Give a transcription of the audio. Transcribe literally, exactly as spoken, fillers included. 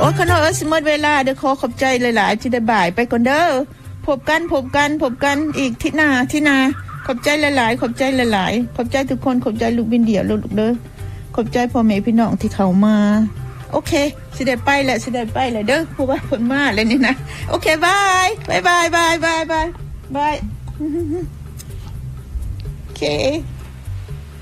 อ้ขน้อยเอ้ยสิหมดเวลาเด้อขอขอบใจหลายๆที่ได้บ่ายไปก่อนเด้อพบกันพบกันพบกันอีกที่หน้าที่หน้าขอบใจหลายๆขอบใจหลายๆขอบใจทุกคนขอบใจลูกบินเดี่ยวลูกเด้อขอบใจพ่อแม่พี่น้องที่เข้ามาโอเคสิได้ไปแหละสิได้ไปแหละเด้อเพราะว่าเพิ่นมาแล้วนี่นะโอเคบายบายบายบายบายบายบายโอเค